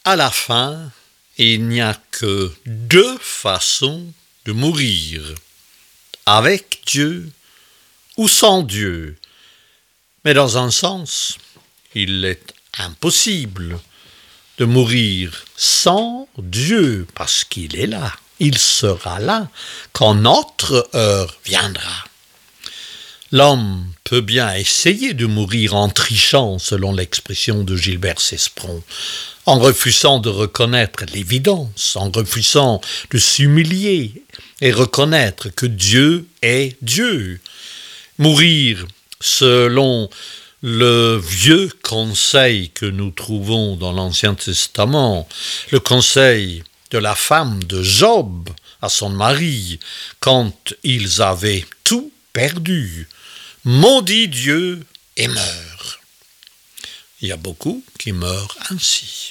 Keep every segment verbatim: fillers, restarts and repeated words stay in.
À la fin, il n'y a que deux façons de mourir, avec Dieu ou sans Dieu. Mais dans un sens, il est impossible de mourir sans Dieu, parce qu'il est là. Il sera là quand notre heure viendra. L'homme peut bien essayer de mourir en trichant, selon l'expression de Gilbert Cesbron, en refusant de reconnaître l'évidence, en refusant de s'humilier et reconnaître que Dieu est Dieu. Mourir selon le vieux conseil que nous trouvons dans l'Ancien Testament, le conseil de la femme de Job à son mari, quand ils avaient tout perdu. Maudit Dieu et meurt. Il y a beaucoup qui meurent ainsi.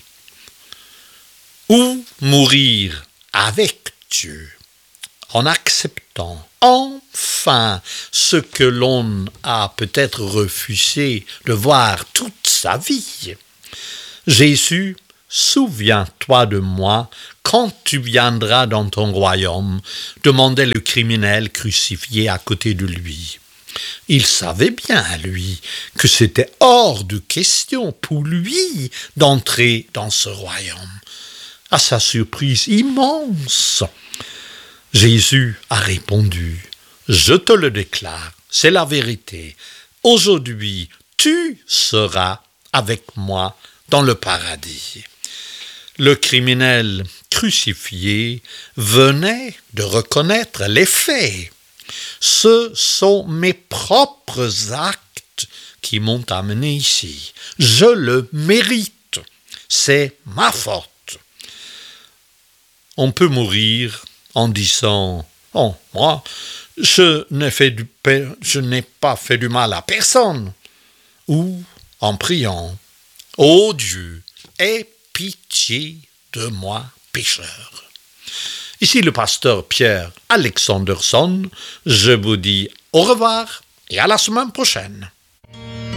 Ou mourir avec Dieu, en acceptant enfin ce que l'on a peut-être refusé de voir toute sa vie. Jésus, souviens-toi de moi quand tu viendras dans ton royaume, demandait le criminel crucifié à côté de lui. Il savait bien, lui, que c'était hors de question pour lui d'entrer dans ce royaume. À sa surprise immense, Jésus a répondu, « Je te le déclare, c'est la vérité. Aujourd'hui, tu seras avec moi dans le paradis. » Le criminel crucifié venait de reconnaître les faits. Ce sont mes propres actes qui m'ont amené ici. Je le mérite. C'est ma faute. On peut mourir en disant « Oh, moi, je n'ai, fait du, je n'ai pas fait du mal à personne. » Ou en priant « Ô Dieu, aie pitié de moi, pécheur. » Ici le pasteur Pierre Alexanderson, je vous dis au revoir et à la semaine prochaine.